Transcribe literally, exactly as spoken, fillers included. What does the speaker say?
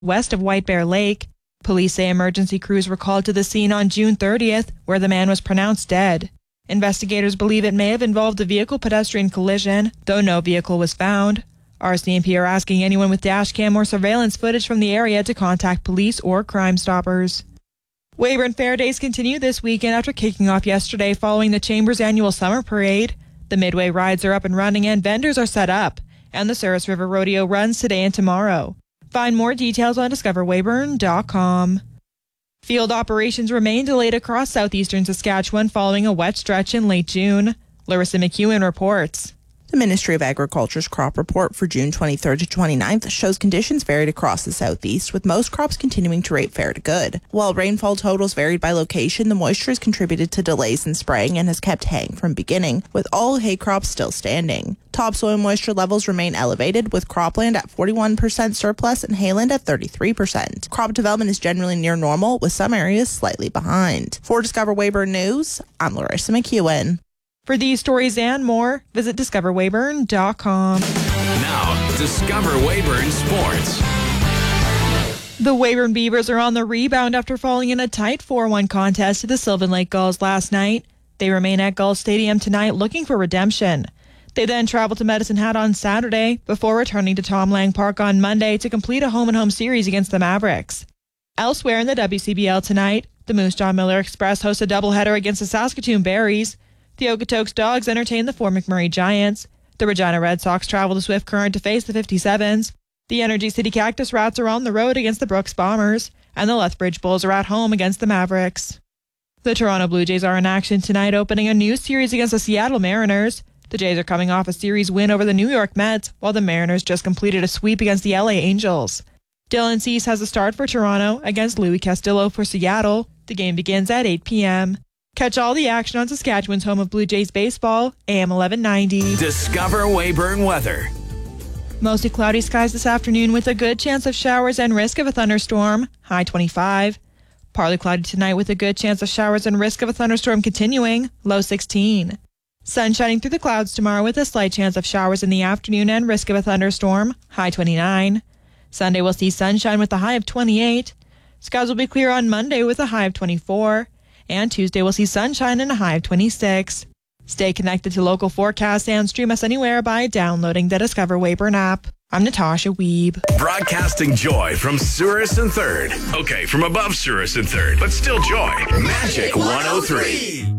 west of White Bear Lake. Police say emergency crews were called to the scene on June thirtieth, where the man was pronounced dead. Investigators believe it may have involved a vehicle-pedestrian collision, though no vehicle was found. R C M P are asking anyone with dashcam or surveillance footage from the area to contact police or Crime Stoppers. Weyburn Fair Days continue this weekend after kicking off yesterday following the Chamber's annual summer parade. The Midway rides are up and running and vendors are set up, and the Souris River Rodeo runs today and tomorrow. Find more details on discover weyburn dot com. Field operations remain delayed across southeastern Saskatchewan following a wet stretch in late June. Larissa McEwen reports. The Ministry of Agriculture's crop report for June twenty-third to twenty-ninth shows conditions varied across the southeast, with most crops continuing to rate fair to good. While rainfall totals varied by location, the moisture has contributed to delays in spraying and has kept haying from beginning, with all hay crops still standing. Topsoil moisture levels remain elevated, with cropland at forty-one percent surplus and hayland at thirty-three percent. Crop development is generally near normal, with some areas slightly behind. For Discover Weyburn News, I'm Larissa McEwen. For these stories and more, visit discover weyburn dot com. Now, Discover Weyburn Sports. The Weyburn Beavers are on the rebound after falling in a tight four one contest to the Sylvan Lake Gulls last night. They remain at Gulls Stadium tonight looking for redemption. They then travel to Medicine Hat on Saturday before returning to Tom Lang Park on Monday to complete a home-and-home series against the Mavericks. Elsewhere in the W C B L tonight, the Moose Jaw Miller Express hosts a doubleheader against the Saskatoon Berries. The Okotoks Dogs entertain the Fort McMurray Giants. The Regina Red Sox travel to Swift Current to face the fifty-sevens. The Energy City Cactus Rats are on the road against the Brooks Bombers. And the Lethbridge Bulls are at home against the Mavericks. The Toronto Blue Jays are in action tonight, opening a new series against the Seattle Mariners. The Jays are coming off a series win over the New York Mets, while the Mariners just completed a sweep against the L A Angels. Dylan Cease has a start for Toronto against Louis Castillo for Seattle. The game begins at eight p.m. Catch all the action on Saskatchewan's home of Blue Jays baseball, A M eleven ninety. Discover Weyburn weather. Mostly cloudy skies this afternoon with a good chance of showers and risk of a thunderstorm, high twenty-five. Partly cloudy tonight with a good chance of showers and risk of a thunderstorm continuing, low sixteen. Sun shining through the clouds tomorrow with a slight chance of showers in the afternoon and risk of a thunderstorm, high twenty-nine. Sunday will see sunshine with a high of twenty-eight. Skies will be clear on Monday with a high of twenty-four. And Tuesday will see sunshine and a high of twenty-six. Stay connected to local forecasts and stream us anywhere by downloading the Discover Weyburn app. I'm Natasha Weeb. Broadcasting joy from Souris and Third. Okay, from above Souris and Third, but still joy. Magic one oh three.